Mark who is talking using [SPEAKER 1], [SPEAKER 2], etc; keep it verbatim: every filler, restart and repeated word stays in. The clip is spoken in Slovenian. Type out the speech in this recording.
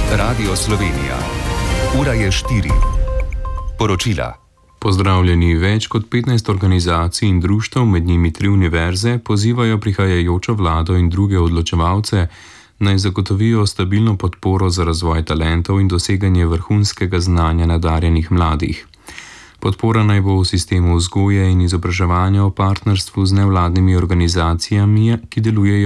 [SPEAKER 1] Radio Slovenija. Ura je štiri. Poročila.
[SPEAKER 2] Pozdravljeni. Več kot petnajst organizacij in društev, med njimi tri univerze, pozivajo prihajajočo vlado in druge odločevalce, naj zagotovijo stabilno podporo za razvoj talentov in doseganje vrhunskega znanja nadarjenih mladih. Podpora naj bo v sistemu vzgoje in izobraževanja v partnerstvu z nevladnimi organizacijami, ki delujejo